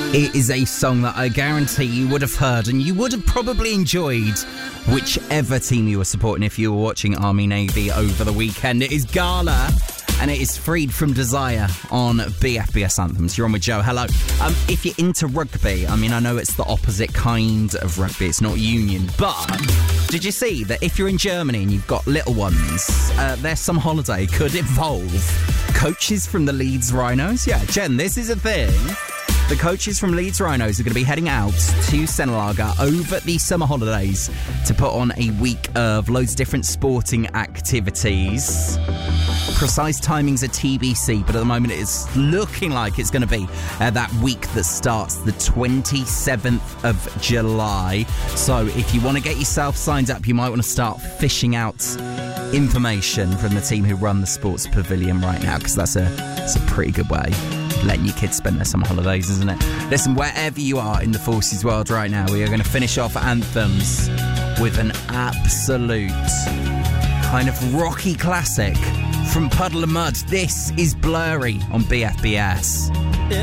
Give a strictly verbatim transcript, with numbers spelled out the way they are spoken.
It is a song that I guarantee you would have heard and you would have probably enjoyed whichever team you were supporting if you were watching Army Navy over the weekend. It is Gala and it is Freed From Desire on B F B S Anthems. You're on with Joe. Hello. Um, if you're into rugby, I mean, I know it's the opposite kind of rugby. It's not union. But did you see that if you're in Germany and you've got little ones, uh, their summer holiday could involve coaches from the Leeds Rhinos? Yeah, Jen, this is a thing. The coaches from Leeds Rhinos are going to be heading out to Senelaga over the summer holidays to put on a week of loads of different sporting activities. Precise timings are T B C, but at the moment it's looking like it's going to be uh, that week that starts the twenty-seventh of July. So if you want to get yourself signed up, you might want to start fishing out information from the team who run the sports pavilion right now, because that's a, that's a pretty good way of letting your kids spend their summer holidays, isn't it? Listen, wherever you are in the Forces world right now, we are going to finish off Anthems with an absolute kind of rocky classic from Puddle of Mud. This is Blurry on B F B S.